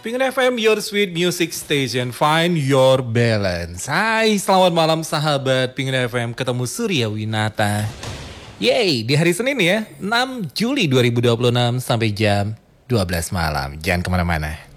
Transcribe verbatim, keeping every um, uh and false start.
Pengen F M, your sweet music station, find your balance. Hai, selamat malam sahabat Pengen F M, ketemu Surya Winata. Yeay, di hari Senin ya, enam Juli dua ribu dua puluh enam sampai jam dua belas malam. Jangan kemana-mana.